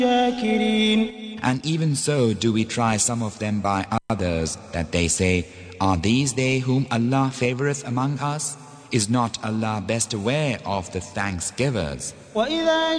شاكرين. And even so do we try some of them by others, that they say, Are these they whom Allah favoreth among us? Is not Allah best aware of the thanksgivers? وإذا